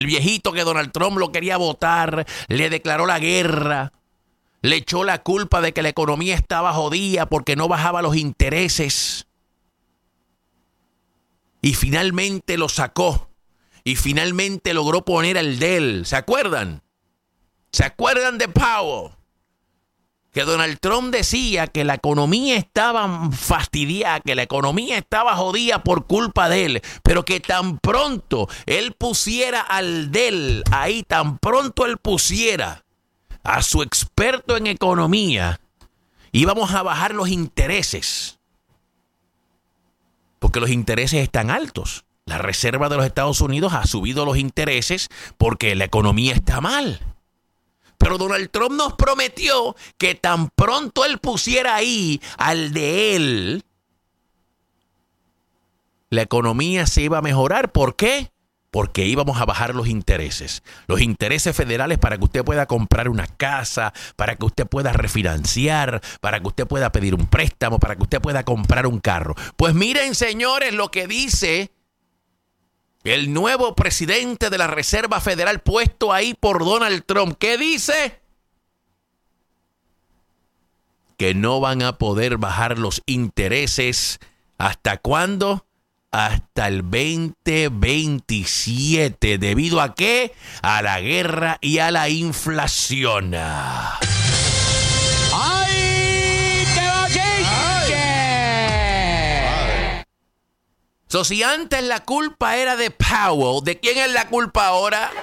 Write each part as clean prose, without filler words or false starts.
El viejito que Donald Trump lo quería votar, le declaró la guerra, le echó la culpa de que la economía estaba jodida porque no bajaba los intereses. Y finalmente lo sacó. Y finalmente logró poner al de él. ¿Se acuerdan? ¿Se acuerdan de Powell? Que Donald Trump decía que la economía estaba fastidiada, que la economía estaba jodida por culpa de él, pero que tan pronto él pusiera al de él, ahí tan pronto él pusiera a su experto en economía, íbamos a bajar los intereses. Porque los intereses están altos. La Reserva de los Estados Unidos ha subido los intereses porque la economía está mal. Pero Donald Trump nos prometió que tan pronto él pusiera ahí al de él, la economía se iba a mejorar. ¿Por qué? Porque íbamos a bajar los intereses. Los intereses federales para que usted pueda comprar una casa, para que usted pueda refinanciar, para que usted pueda pedir un préstamo, para que usted pueda comprar un carro. Pues miren, señores, lo que dice el nuevo presidente de la Reserva Federal puesto ahí por Donald Trump. ¿Qué dice? Que no van a poder bajar los intereses. ¿Hasta cuándo? Hasta el 2027. ¿Debido a qué? A la guerra y a la inflación. So, si antes la culpa era de Powell, ¿de quién es la culpa ahora?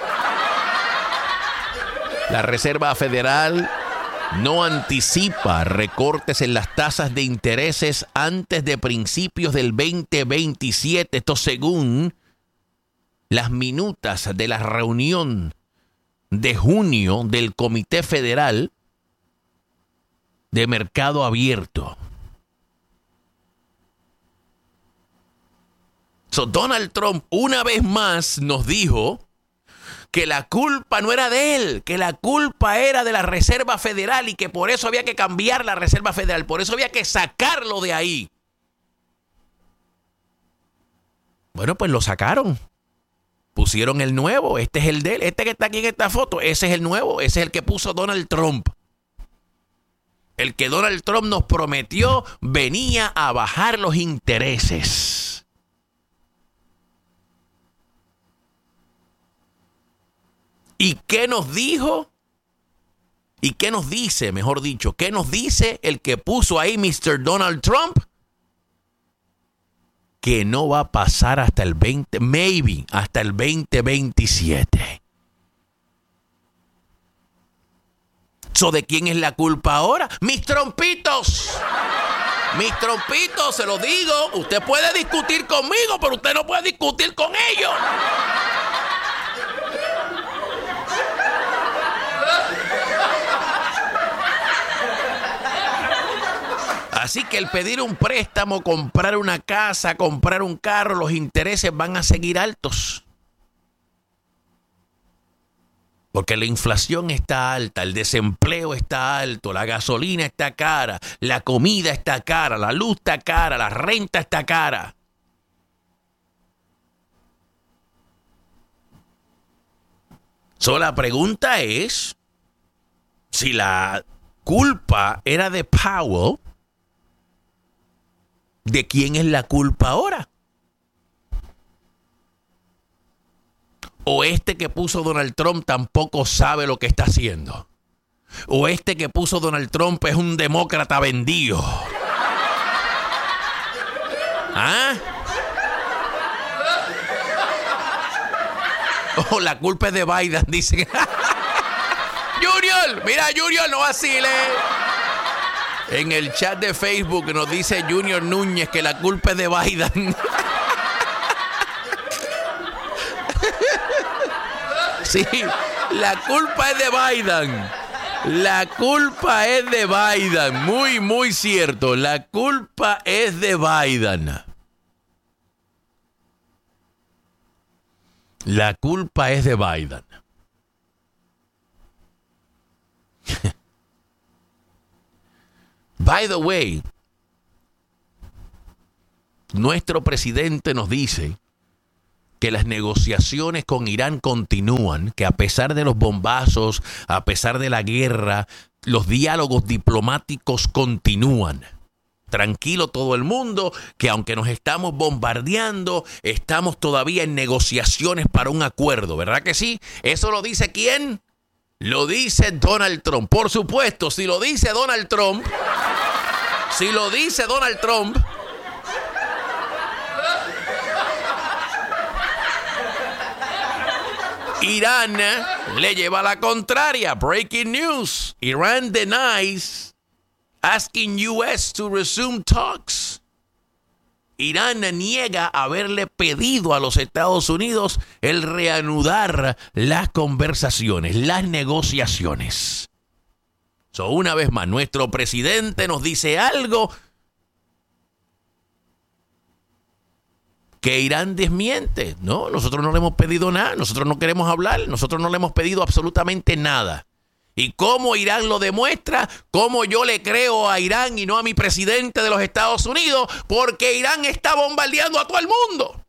La Reserva Federal no anticipa recortes en las tasas de intereses antes de principios del 2027. Esto según las minutas de la reunión de junio del Comité Federal de Mercado Abierto. So, Donald Trump una vez más nos dijo que la culpa no era de él, que la culpa era de la Reserva Federal y que por eso había que cambiar la Reserva Federal, por eso había que sacarlo de ahí. Bueno, pues lo sacaron. Pusieron el nuevo, este es el de él, este que está aquí en esta foto, ese es el nuevo, ese es el que puso Donald Trump. El que Donald Trump nos prometió venía a bajar los intereses. ¿Y qué nos dijo? ¿Y qué nos dice, mejor dicho? ¿Qué nos dice el que puso ahí Mr. Donald Trump? Que no va a pasar hasta el hasta el 2027. ¿So de quién es la culpa ahora? ¡Mis trompitos! Mis trompitos, se lo digo. Usted puede discutir conmigo, pero usted no puede discutir con ellos. Así que el pedir un préstamo, comprar una casa, comprar un carro, los intereses van a seguir altos. Porque la inflación está alta, el desempleo está alto, la gasolina está cara, la comida está cara, la luz está cara, la renta está cara. So, la pregunta es, si la culpa era de Powell, ¿de quién es la culpa ahora? O este que puso Donald Trump tampoco sabe lo que está haciendo. O este que puso Donald Trump es un demócrata vendido. ¿Ah? O la culpa es de Biden, dicen. Junior, mira Junior, no vacile. En el chat de Facebook nos dice Junior Núñez que la culpa es de Biden. Sí, la culpa es de Biden. La culpa es de Biden. Muy, muy cierto. La culpa es de Biden. La culpa es de Biden. By the way, nuestro presidente nos dice que las negociaciones con Irán continúan, que a pesar de los bombazos, a pesar de la guerra, los diálogos diplomáticos continúan. Tranquilo todo el mundo, que aunque nos estamos bombardeando, estamos todavía en negociaciones para un acuerdo, ¿verdad que sí? ¿Eso lo dice quién? Lo dice Donald Trump. Por supuesto, si lo dice Donald Trump, Irán le lleva la contraria. Breaking news. Iran denies asking U.S. to resume talks. Irán niega haberle pedido a los Estados Unidos el reanudar las conversaciones, las negociaciones. Una vez más, nuestro presidente nos dice algo que Irán desmiente. No, nosotros no le hemos pedido nada, nosotros no queremos hablar, nosotros no le hemos pedido absolutamente nada. ¿Y cómo Irán lo demuestra? ¿Cómo yo le creo a Irán y no a mi presidente de los Estados Unidos? Porque Irán está bombardeando a todo el mundo.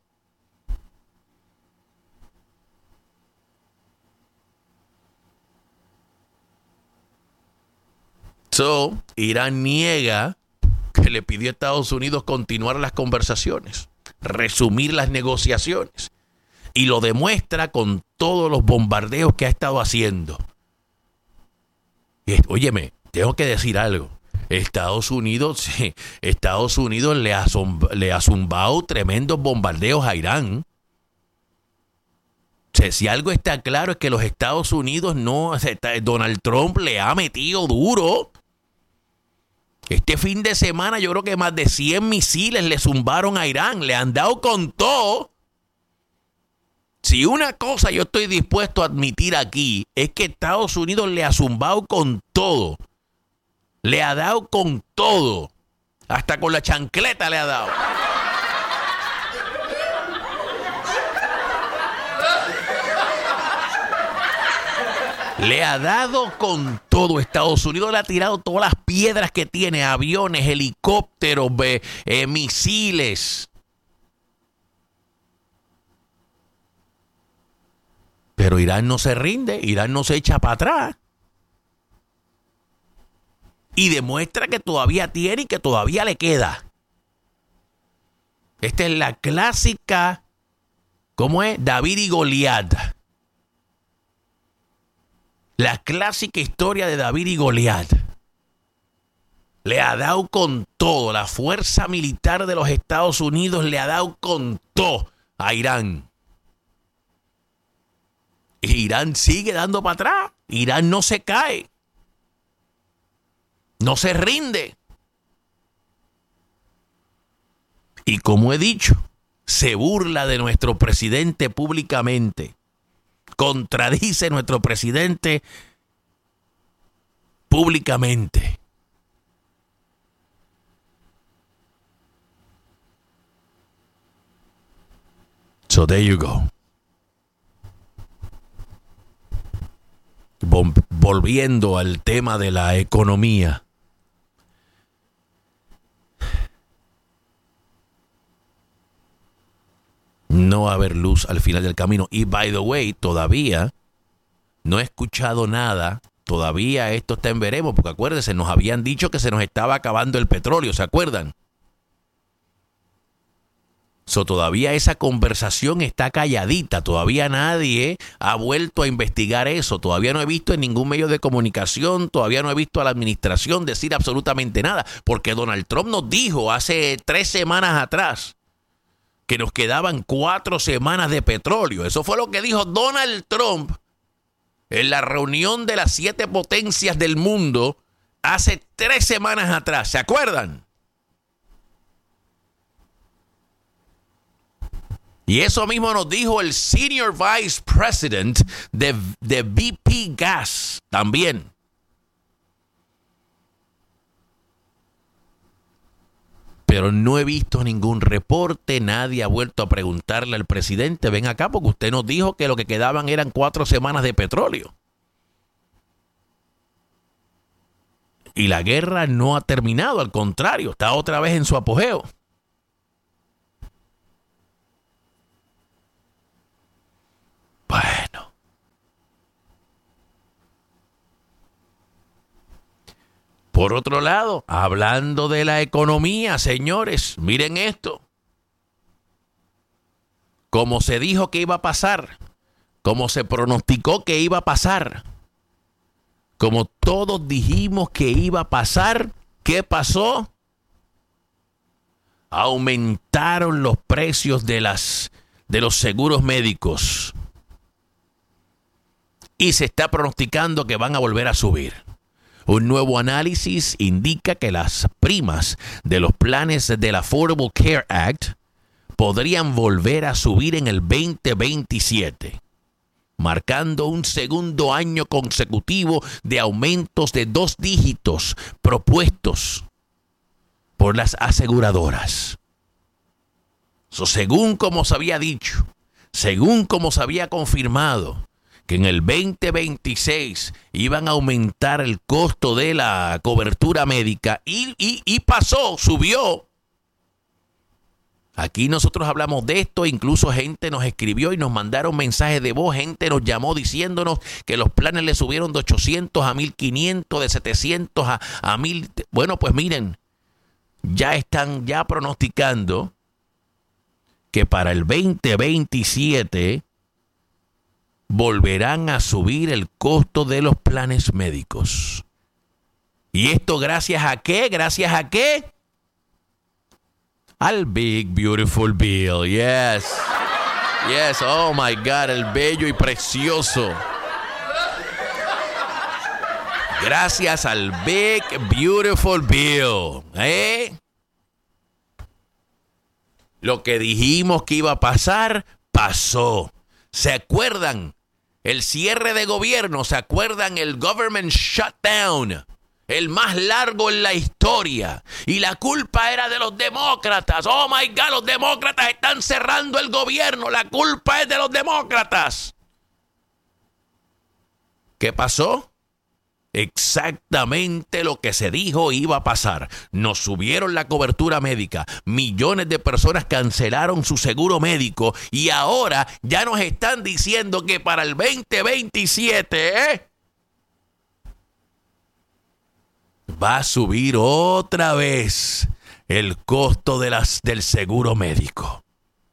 Irán niega que le pidió a Estados Unidos continuar las conversaciones, resumir las negociaciones. Y lo demuestra con todos los bombardeos que ha estado haciendo. Óyeme, tengo que decir algo. Estados Unidos le ha zumbado tremendos bombardeos a Irán. Si algo está claro es que los Estados Unidos Donald Trump le ha metido duro. Este fin de semana yo creo que más de 100 misiles le zumbaron a Irán. Le han dado con todo. Si una cosa yo estoy dispuesto a admitir aquí es que Estados Unidos le ha zumbado con todo. Le ha dado con todo. Hasta con la chancleta le ha dado. Le ha dado con todo. Estados Unidos le ha tirado todas las piedras que tiene, aviones, helicópteros, misiles. Pero Irán no se rinde, Irán no se echa para atrás. Y demuestra que todavía tiene y que todavía le queda. Esta es la clásica, ¿cómo es? David y Goliat. La clásica historia de David y Goliat. Le ha dado con todo. La fuerza militar de los Estados Unidos le ha dado con todo a Irán. Y Irán sigue dando para atrás. Irán no se cae. No se rinde. Y como he dicho, se burla de nuestro presidente públicamente. Contradice a nuestro presidente públicamente. So there you go. Volviendo al tema de la economía. No va a haber luz al final del camino. Y by the way, todavía no he escuchado nada. Todavía esto está en veremos, porque acuérdense, nos habían dicho que se nos estaba acabando el petróleo, ¿se acuerdan? Todavía esa conversación está calladita. Todavía nadie ha vuelto a investigar eso. Todavía no he visto en ningún medio de comunicación, todavía no he visto a la administración decir absolutamente nada. Porque Donald Trump nos dijo hace 3 semanas atrás que nos quedaban 4 semanas de petróleo. Eso fue lo que dijo Donald Trump en la reunión de las 7 potencias del mundo hace 3 semanas atrás. ¿Se acuerdan? Y eso mismo nos dijo el Senior Vice President de BP Gas también. Pero no he visto ningún reporte, nadie ha vuelto a preguntarle al presidente, ven acá, porque usted nos dijo que lo que quedaban eran 4 semanas de petróleo. Y la guerra no ha terminado, al contrario, está otra vez en su apogeo. Bueno. Por otro lado, hablando de la economía, señores, miren esto. Como se dijo que iba a pasar, como se pronosticó que iba a pasar, como todos dijimos que iba a pasar, ¿qué pasó? Aumentaron los precios de los seguros médicos. Y se está pronosticando que van a volver a subir. Un nuevo análisis indica que las primas de los planes del Affordable Care Act podrían volver a subir en el 2027, marcando un segundo año consecutivo de aumentos de 2 dígitos propuestos por las aseguradoras. Según como se había dicho, según como se había confirmado, que en el 2026 iban a aumentar el costo de la cobertura médica y pasó, subió. Aquí nosotros hablamos de esto, incluso gente nos escribió y nos mandaron mensajes de voz, gente nos llamó diciéndonos que los planes le subieron de 800 a 1500, de 700 a 1000. Bueno, pues miren, ya están pronosticando que para el 2027 volverán a subir el costo de los planes médicos. ¿Y esto gracias a qué? ¿Gracias a qué? Al Big Beautiful Bill. Yes. Yes, oh my God, el bello y precioso. Gracias al Big Beautiful Bill. Lo que dijimos que iba a pasar, pasó. ¿Se acuerdan? El cierre de gobierno, ¿se acuerdan? El government shutdown, el más largo en la historia. Y la culpa era de los demócratas. Oh my God, los demócratas están cerrando el gobierno. La culpa es de los demócratas. ¿Qué pasó? Exactamente lo que se dijo iba a pasar. Nos subieron la cobertura médica. Millones de personas cancelaron su seguro médico. Y ahora ya nos están diciendo que para el 2027 va a subir otra vez el costo del seguro médico.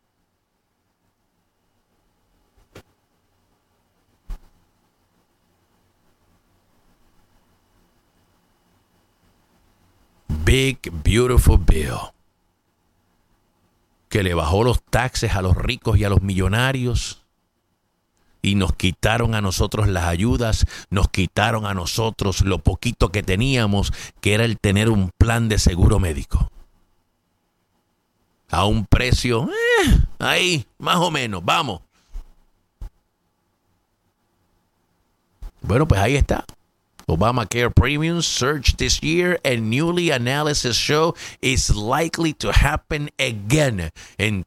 Big Beautiful Bill, que le bajó los taxes a los ricos y a los millonarios y nos quitaron a nosotros las ayudas, nos quitaron a nosotros lo poquito que teníamos, que era el tener un plan de seguro médico. A un precio, ahí, más o menos, vamos. Bueno, pues ahí está. Obamacare premiums surged this year, and newly analysis show is likely to happen again in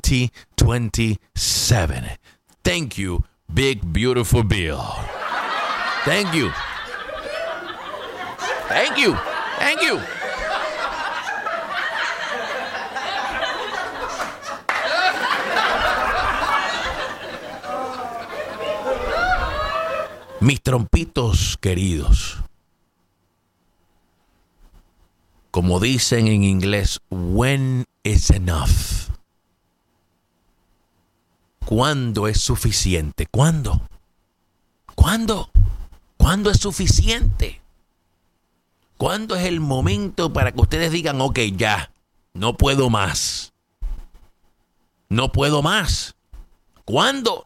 2027. Thank you, Big Beautiful Bill. Thank you. Thank you. Thank you. Mis trompitos queridos, como dicen en inglés, when is enough? ¿Cuándo es suficiente? ¿Cuándo? ¿Cuándo? ¿Cuándo es suficiente? ¿Cuándo es el momento para que ustedes digan, ok, ya, no puedo más? No puedo más. ¿Cuándo?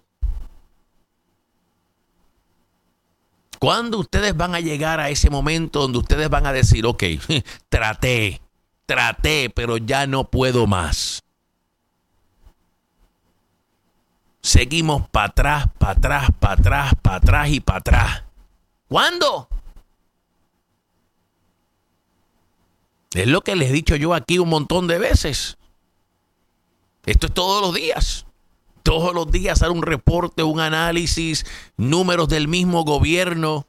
¿Cuándo ustedes van a llegar a ese momento donde ustedes van a decir, ok, traté, pero ya no puedo más? Seguimos para atrás y para atrás. ¿Cuándo? Es lo que les he dicho yo aquí un montón de veces. Esto es todos los días. Todos los días hacer un reporte, un análisis, números del mismo gobierno.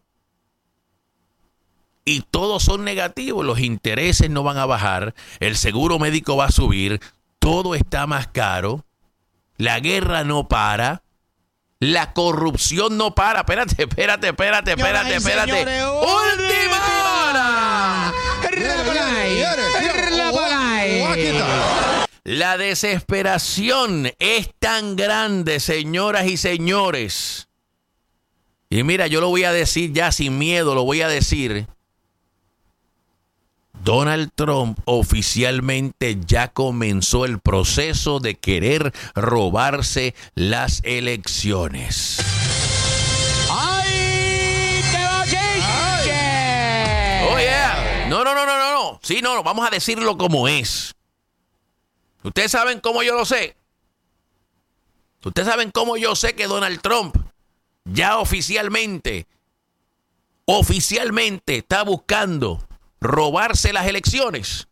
Y todos son negativos. Los intereses no van a bajar. El seguro médico va a subir. Todo está más caro. La guerra no para. La corrupción no para. Espérate. Señores, ¡Última hora! La desesperación es tan grande, señoras y señores. Y mira, yo lo voy a decir ya sin miedo, lo voy a decir. Donald Trump oficialmente ya comenzó el proceso de querer robarse las elecciones. ¡Ay, qué bochinche! Oh, yeah. No. Sí, no, vamos a decirlo como es. Ustedes saben cómo yo lo sé. Ustedes saben cómo yo sé que Donald Trump ya oficialmente está buscando robarse las elecciones.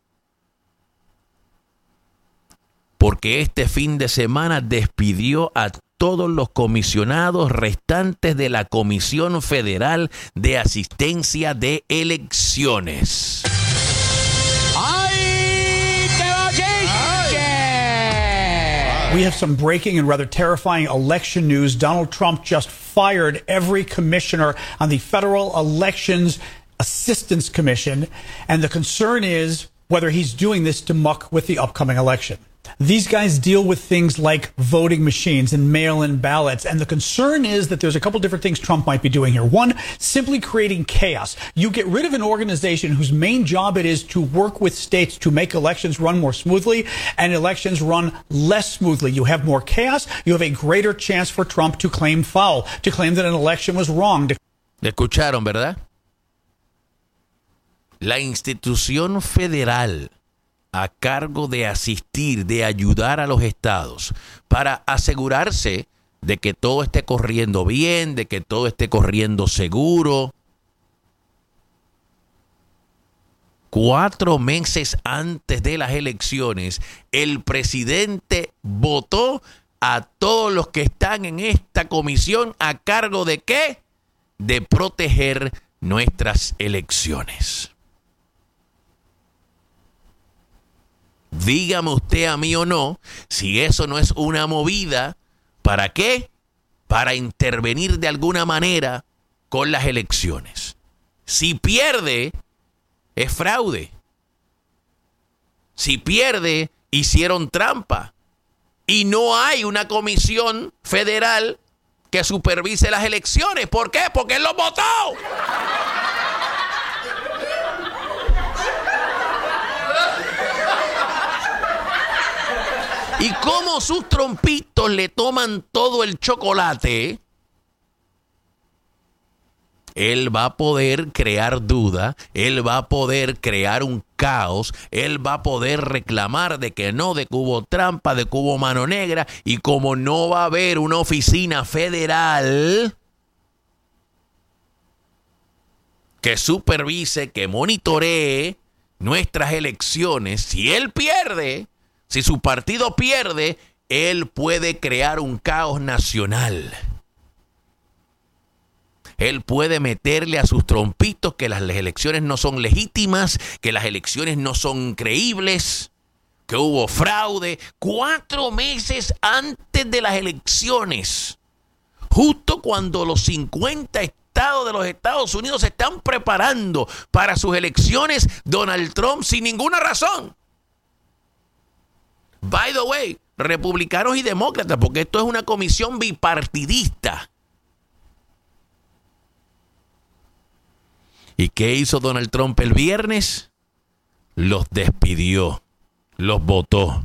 Porque este fin de semana despidió a todos los comisionados restantes de la Comisión Federal de Asistencia de Elecciones. ¡Ay, qué bochinche! We have some breaking and rather terrifying election news. Donald Trump just fired every commissioner on the Federal Elections Assistance Commission, and the concern is whether he's doing this to muck with the upcoming election. These guys deal with things like voting machines and mail-in ballots, and the concern is that there's a couple different things Trump might be doing here. One, simply creating chaos. You get rid of an organization whose main job it is to work with states to make elections run more smoothly, and elections run less smoothly. You have more chaos. You have a greater chance for Trump to claim foul, to claim that an election was wrong. ¿Escucharon, verdad? La institución federal a cargo de asistir, de ayudar a los estados para asegurarse de que todo esté corriendo bien, de que todo esté corriendo seguro. 4 meses antes de las elecciones, el presidente votó a todos los que están en esta comisión a cargo de ¿qué? De proteger nuestras elecciones. Dígame usted a mí o no, si eso no es una movida, ¿para qué? Para intervenir de alguna manera con las elecciones. Si pierde, es fraude. Si pierde, hicieron trampa. Y no hay una comisión federal que supervise las elecciones. ¿Por qué? Porque él los votó. Y como sus trompitos le toman todo el chocolate, él va a poder crear duda, él va a poder crear un caos, él va a poder reclamar de que hubo trampa, de que hubo mano negra, y como no va a haber una oficina federal que supervise, que monitoree nuestras elecciones, si él pierde, si su partido pierde, él puede crear un caos nacional. Él puede meterle a sus trompitos que las elecciones no son legítimas, que las elecciones no son creíbles, que hubo fraude. 4 meses antes de las elecciones, justo cuando los 50 estados de los Estados Unidos se están preparando para sus elecciones, Donald Trump, sin ninguna razón. By the way, republicanos y demócratas, porque esto es una comisión bipartidista. ¿Y qué hizo Donald Trump el viernes? Los despidió, los votó.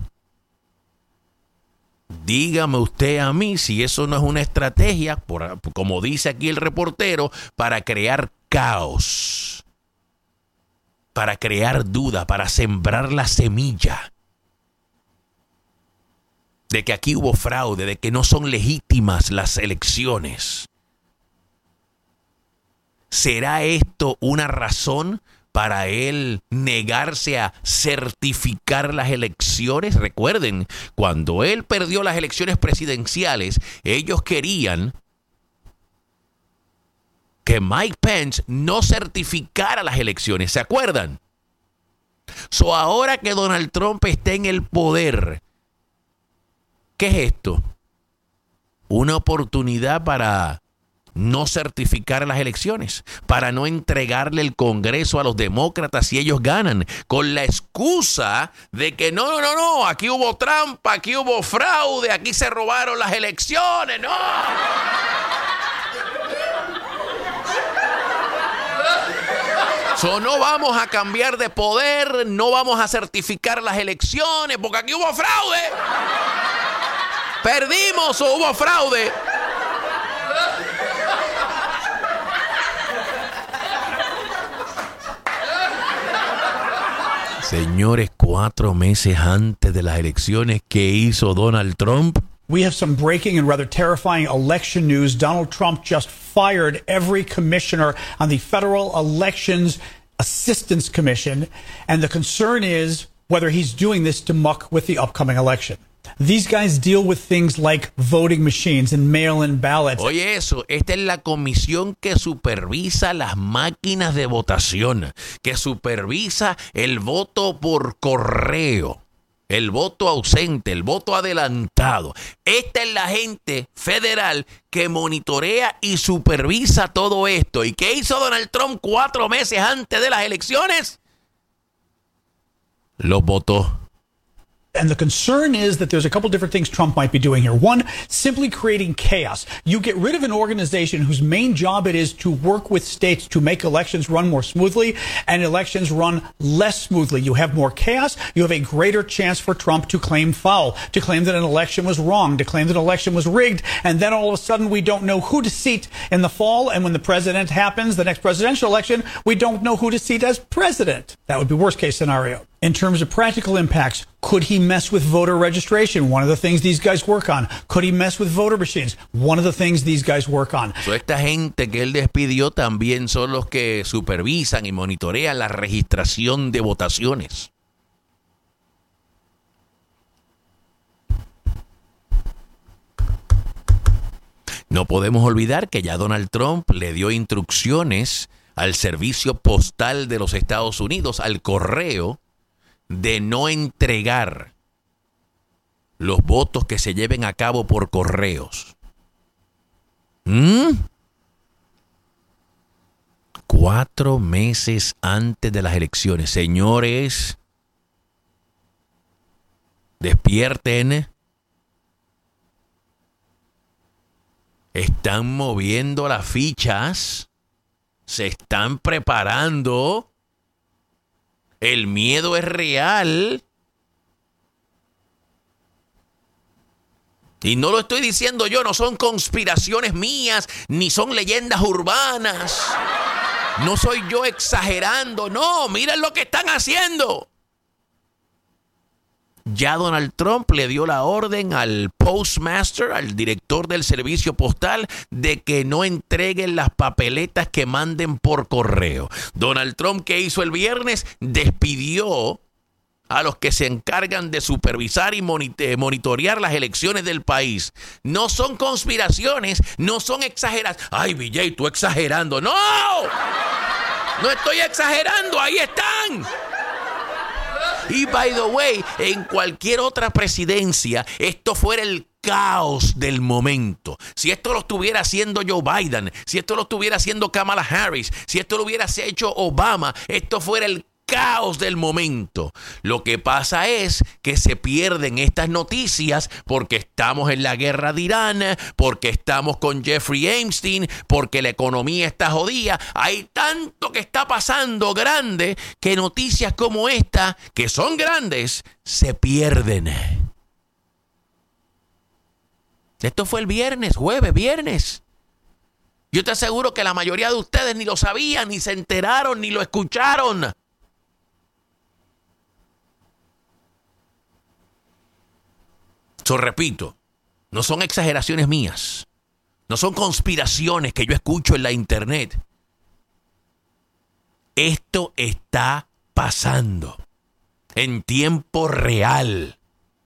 Dígame usted a mí si eso no es una estrategia, como dice aquí el reportero, para crear caos, para crear duda, para sembrar la semilla de que aquí hubo fraude, de que no son legítimas las elecciones. ¿Será esto una razón para él negarse a certificar las elecciones? Recuerden, cuando él perdió las elecciones presidenciales, ellos querían que Mike Pence no certificara las elecciones. ¿Se acuerdan? Ahora que Donald Trump está en el poder, ¿qué es esto? una oportunidad para no certificar las elecciones, para no entregarle el Congreso a los demócratas si ellos ganan, con la excusa de que no, aquí hubo trampa, aquí hubo fraude, aquí se robaron las elecciones, no. So, no vamos a cambiar de poder, no vamos a certificar las elecciones, porque aquí hubo fraude. Perdimos o hubo fraude. Señores, 4 meses antes de las elecciones, ¿qué hizo Donald Trump? We have some breaking and rather terrifying election news. Donald Trump just fired every commissioner on the Federal Elections Assistance Commission. And the concern is whether he's doing this to muck with the upcoming election. These guys deal with things like voting machines and mail-in ballots. Oye, esta es la comisión que supervisa las máquinas de votación, que supervisa el voto por correo, el voto ausente, el voto adelantado. Esta es la gente federal que monitorea y supervisa todo esto. ¿Y qué hizo Donald Trump 4 meses antes de las elecciones? Los votó. And the concern is that there's a couple different things Trump might be doing here. One, simply creating chaos. You get rid of an organization whose main job it is to work with states to make elections run more smoothly and elections run less smoothly. You have more chaos. You have a greater chance for Trump to claim foul, to claim that an election was wrong, to claim that an election was rigged. And then all of a sudden we don't know who to seat in the fall. And when the president happens, the next presidential election, we don't know who to seat as president. That would be worst case scenario. In terms of practical impacts, could he mess with voter registration? One of the things these guys work on. Could he mess with voter machines? One of the things these guys work on. So, esta gente que él despidió también son los que supervisan y monitorean la registración de votaciones. No podemos olvidar que ya Donald Trump le dio instrucciones al servicio postal de los Estados Unidos, al correo, de no entregar los votos que se lleven a cabo por correos. 4 meses antes de las elecciones. Señores, despierten. Están moviendo las fichas. Se están preparando. El miedo es real. Y no lo estoy diciendo yo, no son conspiraciones mías, ni son leyendas urbanas. No soy yo exagerando, no, miren lo que están haciendo. Ya Donald Trump le dio la orden al postmaster, al director del servicio postal, de que no entreguen las papeletas que manden por correo. Donald Trump, ¿qué hizo el viernes? Despidió a los que se encargan de supervisar y monitorear las elecciones del país. No son conspiraciones, no son exageraciones. Ay, BJ, tú exagerando. ¡No! No estoy exagerando, ahí están. Y by the way, en cualquier otra presidencia, esto fuera el caos del momento. Si esto lo estuviera haciendo Joe Biden, si esto lo estuviera haciendo Kamala Harris, si esto lo hubiera hecho Obama, esto fuera el caos del momento. Lo que pasa es que se pierden estas noticias porque estamos en la guerra de Irán, porque estamos con Jeffrey Epstein, porque la economía está jodida. Hay tanto que está pasando grande que noticias como esta, que son grandes, se pierden. Esto fue el viernes, jueves, viernes. Yo te aseguro que la mayoría de ustedes ni lo sabían, ni se enteraron, ni lo escucharon. Repito, no son exageraciones mías, no son conspiraciones que yo escucho en la internet. Esto está pasando en tiempo real.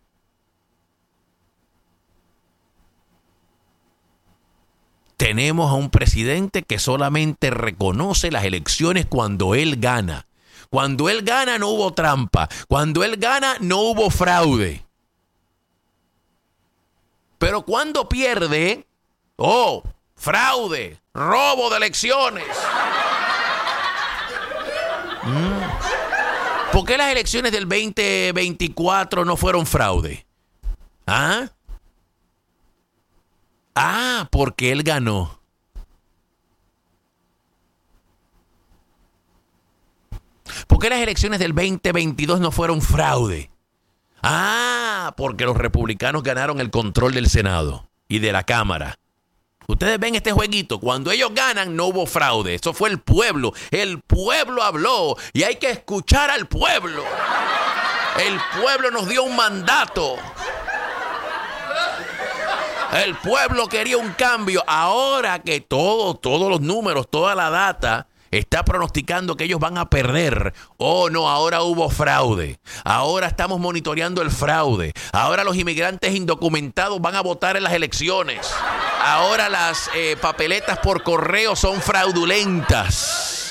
Tenemos a un presidente que solamente reconoce las elecciones cuando él gana. Cuando él gana no hubo trampa. Cuando él gana no hubo fraude. Pero cuando pierde, fraude, robo de elecciones. ¿Por qué las elecciones del 2024 no fueron fraude? Porque él ganó. ¿Por qué las elecciones del 2022 no fueron fraude? Porque los republicanos ganaron el control del Senado y de la Cámara. Ustedes ven este jueguito. Cuando ellos ganan, no hubo fraude. Eso fue el pueblo. El pueblo habló y hay que escuchar al pueblo. El pueblo nos dio un mandato. El pueblo quería un cambio. Ahora que todos los números, toda la data está pronosticando que ellos van a perder. No, ahora hubo fraude. Ahora estamos monitoreando el fraude. Ahora los inmigrantes indocumentados van a votar en las elecciones. Ahora las papeletas por correo son fraudulentas.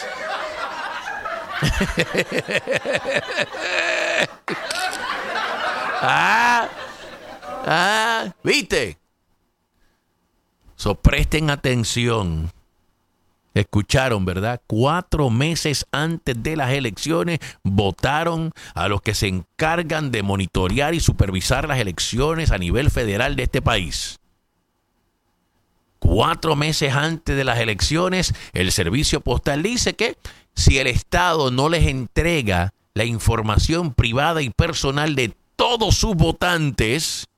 ¿Viste? Presten atención. Escucharon, ¿verdad? 4 meses antes de las elecciones votaron a los que se encargan de monitorear y supervisar las elecciones a nivel federal de este país. 4 meses antes de las elecciones, el servicio postal dice que si el Estado no les entrega la información privada y personal de todos sus votantes,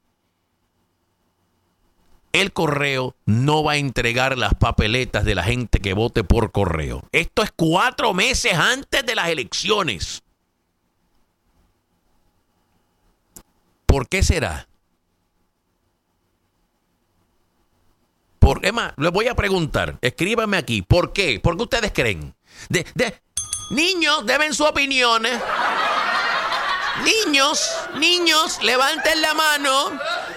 el correo no va a entregar las papeletas de la gente que vote por correo. Esto es 4 meses antes de las elecciones. ¿Por qué será? Les voy a preguntar, escríbanme aquí, ¿por qué? ¿Por qué ustedes creen? Niños, deben su opinión. Niños, levanten la mano.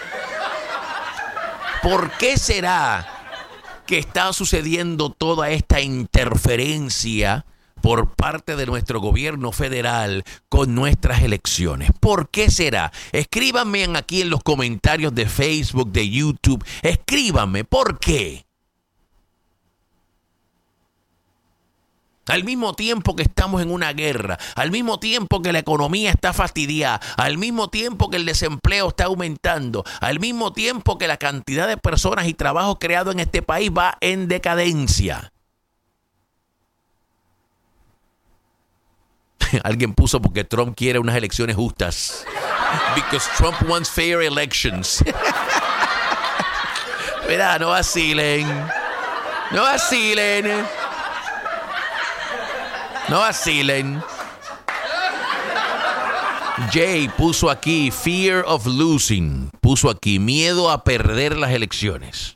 ¿Por qué será que está sucediendo toda esta interferencia por parte de nuestro gobierno federal con nuestras elecciones? ¿Por qué será? Escríbanme aquí en los comentarios de Facebook, de YouTube. Escríbanme, ¿por qué? Al mismo tiempo que estamos en una guerra, al mismo tiempo que la economía está fastidiada, al mismo tiempo que el desempleo está aumentando, al mismo tiempo que la cantidad de personas y trabajo creado en este país va en decadencia. Alguien puso porque Trump quiere unas elecciones justas. Because Trump wants fair elections. Mira, no vacilen. No vacilen. No vacilen. Jay puso aquí fear of losing. Puso aquí miedo a perder las elecciones.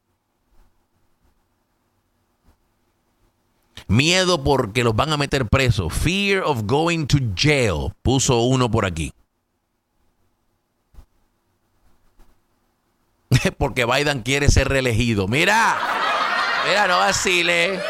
Miedo porque los van a meter presos. Fear of going to jail. Puso uno por aquí. Porque Biden quiere ser reelegido. Mira, no vacile.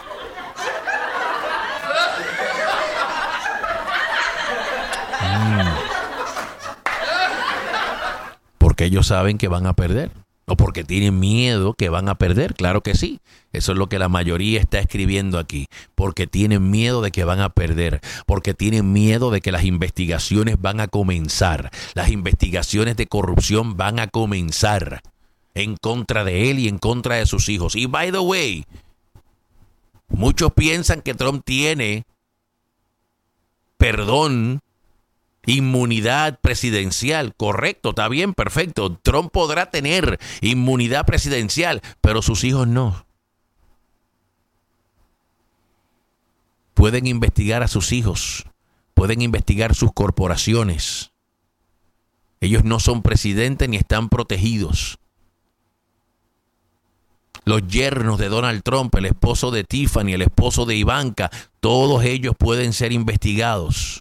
Porque ellos saben que van a perder. O porque tienen miedo que van a perder. Claro que sí. Eso es lo que la mayoría está escribiendo aquí. Porque tienen miedo de que van a perder. Porque tienen miedo de que las investigaciones van a comenzar. Las investigaciones de corrupción van a comenzar en contra de él y en contra de sus hijos. Y by the way, muchos piensan que Trump tiene perdón, inmunidad presidencial. Correcto, está bien, perfecto. Trump podrá tener inmunidad presidencial, pero sus hijos no. Pueden investigar a sus hijos, pueden investigar sus corporaciones. Ellos no son presidentes ni están protegidos. Los yernos de Donald Trump, el esposo de Tiffany, el esposo de Ivanka, todos ellos pueden ser investigados.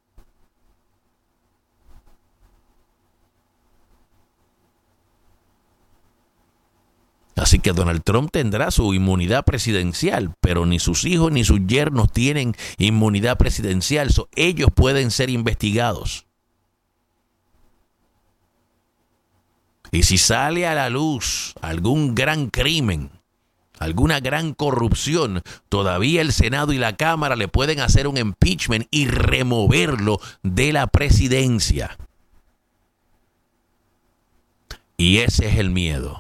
Así que Donald Trump tendrá su inmunidad presidencial, pero ni sus hijos ni sus yernos tienen inmunidad presidencial. Ellos pueden ser investigados. Y si sale a la luz algún gran crimen, alguna gran corrupción, todavía el Senado y la Cámara le pueden hacer un impeachment y removerlo de la presidencia. Y ese es el miedo.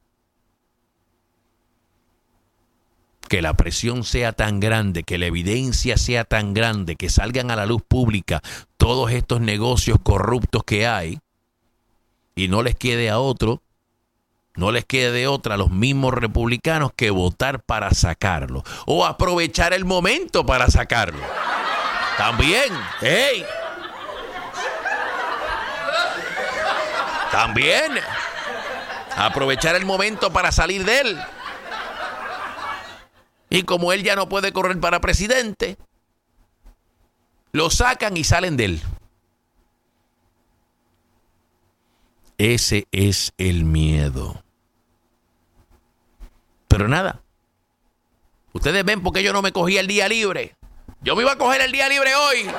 Que la presión sea tan grande, que la evidencia sea tan grande, que salgan a la luz pública todos estos negocios corruptos que hay, y no les quede de otra a los mismos republicanos que votar para sacarlo o aprovechar el momento para sacarlo. También, ¡hey! También aprovechar el momento para salir de él. Y como él ya no puede correr para presidente, lo sacan y salen de él. Ese es el miedo. Pero nada. Ustedes ven por qué yo no me cogí el día libre. Yo me iba a coger el día libre hoy.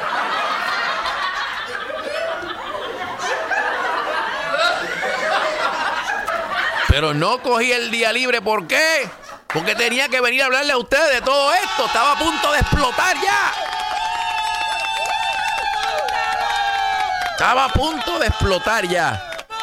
Pero no cogí el día libre. ¿Por qué? Porque tenía que venir a hablarle a ustedes de todo esto. Estaba a punto de explotar ya. Estaba a punto de explotar ya.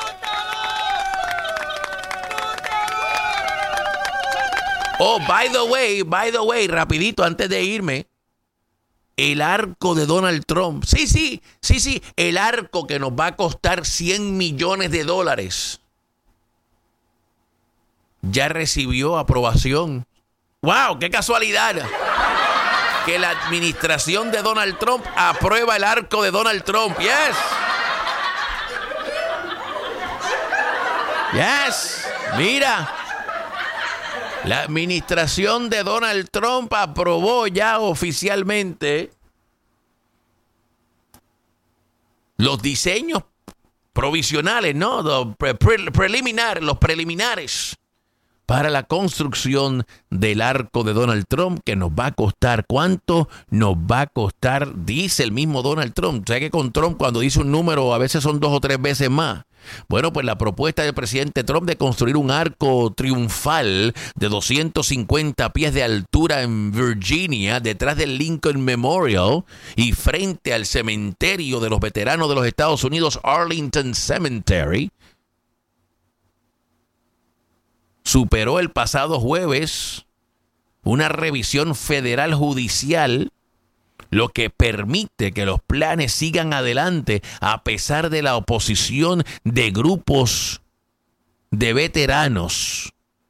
Oh, by the way, rapidito, antes de irme, el arco de Donald Trump. Sí, el arco que nos va a costar $100 millones. Ya recibió aprobación. ¡Wow! ¡Qué casualidad! Que la administración de Donald Trump aprueba el arco de Donald Trump. ¡Yes! ¡Yes! Mira. La administración de Donald Trump aprobó ya oficialmente los diseños provisionales, ¿no? Los preliminares para la construcción del arco de Donald Trump, que nos va a costar. ¿Cuánto nos va a costar? Dice el mismo Donald Trump. O sea que con Trump, cuando dice un número, a veces son 2 o 3 veces más. Bueno, pues la propuesta del presidente Trump de construir un arco triunfal de 250 pies de altura en Virginia, detrás del Lincoln Memorial y frente al cementerio de los veteranos de los Estados Unidos, Arlington Cemetery, superó el pasado jueves una revisión federal judicial, lo que permite que los planes sigan adelante a pesar de la oposición de grupos de veteranos.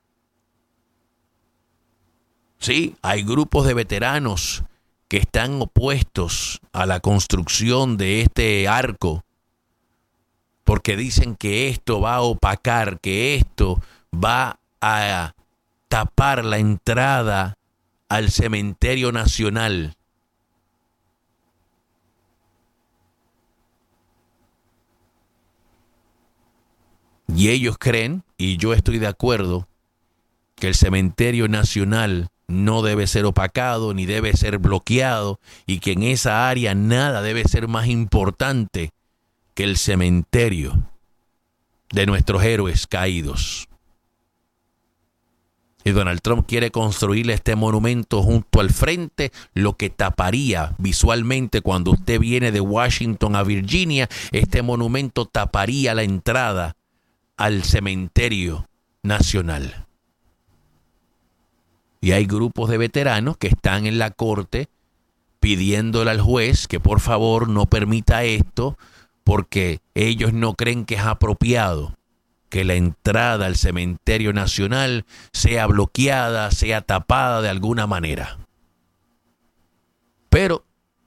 Sí, hay grupos de veteranos que están opuestos a la construcción de este arco porque dicen que esto va a opacar, que esto va a tapar la entrada al cementerio nacional. Y ellos creen, y yo estoy de acuerdo, que el cementerio nacional no debe ser opacado ni debe ser bloqueado, y que en esa área nada debe ser más importante que el cementerio de nuestros héroes caídos. Y Donald Trump quiere construirle este monumento junto al frente, lo que taparía visualmente cuando usted viene de Washington a Virginia. Este monumento taparía la entrada al cementerio nacional. Y hay grupos de veteranos que están en la corte pidiéndole al juez que por favor no permita esto, porque ellos no creen que es apropiado que la entrada al cementerio nacional sea bloqueada, sea tapada de alguna manera. Pero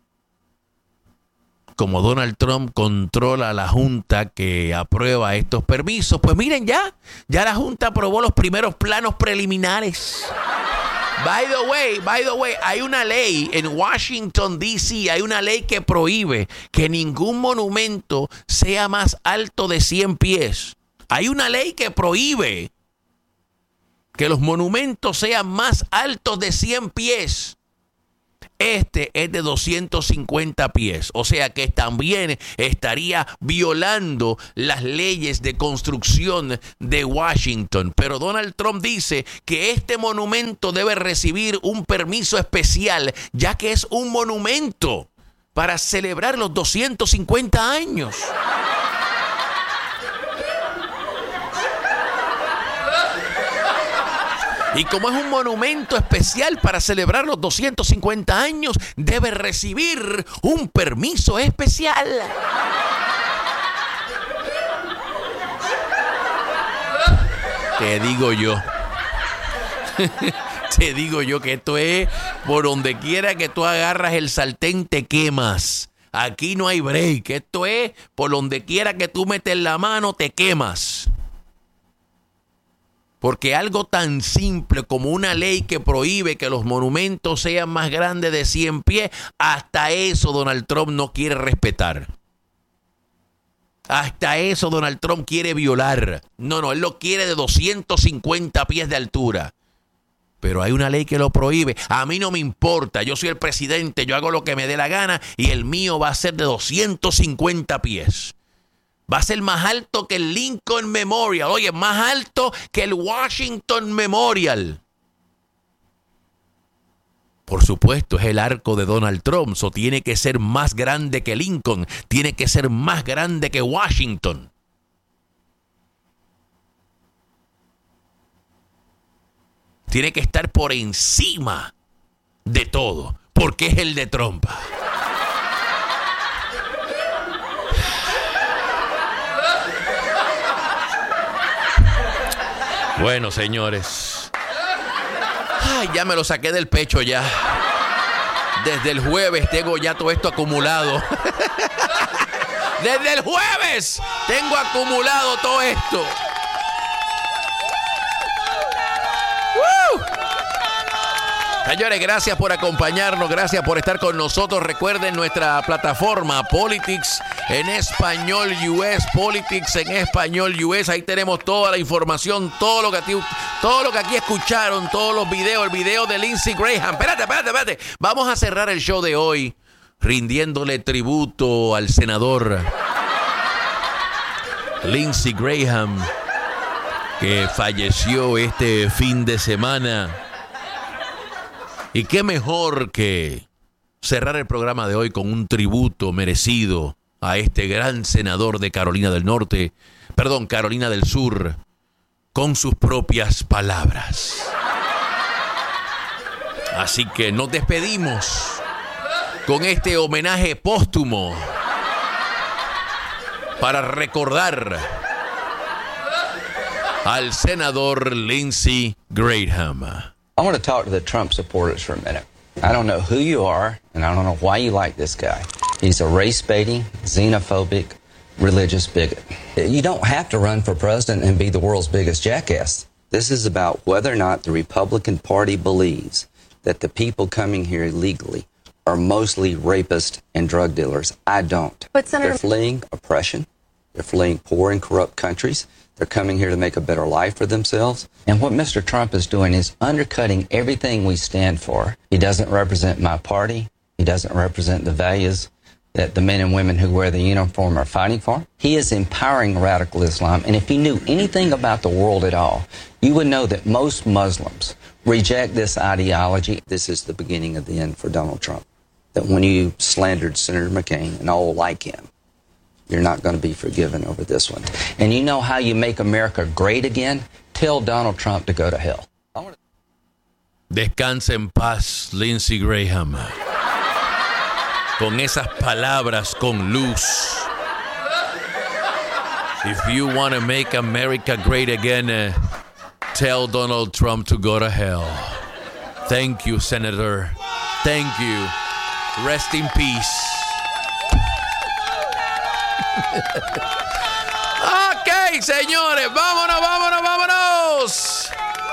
como Donald Trump controla la Junta que aprueba estos permisos, pues miren, ya la Junta aprobó los primeros planos preliminares. By the way, hay una ley en Washington, D.C., hay una ley que prohíbe que ningún monumento sea más alto de 100 pies. Hay una ley que prohíbe que los monumentos sean más altos de 100 pies. Este es de 250 pies, o sea que también estaría violando las leyes de construcción de Washington. Pero Donald Trump dice que este monumento debe recibir un permiso especial, ya que es un monumento para celebrar los 250 años. Y como es un monumento especial para celebrar los 250 años, debe recibir un permiso especial. Te digo yo. Te digo yo que esto es por donde quiera que tú agarras el sartén te quemas. Aquí no hay break. Esto es por donde quiera que tú metes la mano te quemas. Porque algo tan simple como una ley que prohíbe que los monumentos sean más grandes de 100 pies, hasta eso Donald Trump no quiere respetar. Hasta eso Donald Trump quiere violar. No, él lo quiere de 250 pies de altura. Pero hay una ley que lo prohíbe. A mí no me importa, yo soy el presidente, yo hago lo que me dé la gana y el mío va a ser de 250 pies. Va a ser más alto que el Lincoln Memorial. Oye, más alto que el Washington Memorial. Por supuesto, es el arco de Donald Trump. So tiene que ser más grande que Lincoln. Tiene que ser más grande que Washington. Tiene que estar por encima de todo. Porque es el de Trump. Bueno, señores. Ay, ya me lo saqué del pecho ya. Desde el jueves tengo ya todo esto acumulado. Desde el jueves tengo acumulado todo esto. Señores, gracias por acompañarnos, gracias por estar con nosotros. Recuerden nuestra plataforma Politics en Español US, Politics en Español US. Ahí tenemos toda la información, todo lo que aquí escucharon, todos los videos, el video de Lindsey Graham. Espérate. Vamos a cerrar el show de hoy rindiéndole tributo al senador Lindsey Graham, que falleció este fin de semana. Y qué mejor que cerrar el programa de hoy con un tributo merecido a este gran senador de Carolina del Sur, con sus propias palabras. Así que nos despedimos con este homenaje póstumo para recordar al senador Lindsey Graham. I want to talk to the Trump supporters for a minute. I don't know who you are, and I don't know why you like this guy. He's a race-baiting, xenophobic, religious bigot. You don't have to run for president and be the world's biggest jackass. This is about whether or not the Republican Party believes that the people coming here illegally are mostly rapists and drug dealers. I don't. But Senator, they're fleeing oppression. They're fleeing poor and corrupt countries. They're coming here to make a better life for themselves. And what Mr. Trump is doing is undercutting everything we stand for. He doesn't represent my party. He doesn't represent the values that the men and women who wear the uniform are fighting for. He is empowering radical Islam. And if you knew anything about the world at all, you would know that most Muslims reject this ideology. This is the beginning of the end for Donald Trump. That when you slandered Senator McCain and all like him, you're not going to be forgiven over this one. And you know how you make America great again? Tell Donald Trump to go to hell. Descansa en paz, Lindsey Graham. Con esas palabras con luz. If you want to make America great again, tell Donald Trump to go to hell. Thank you, Senator. Thank you. Rest in peace. Ok, señores, vámonos.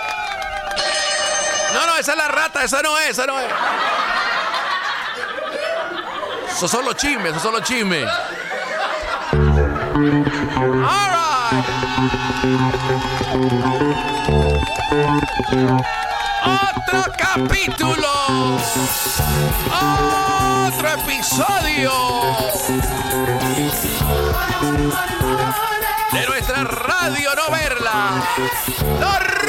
No, esa es la rata, esa no es. Esos son los chismes. All right. Otro capítulo. Otro episodio de nuestra radio no verla.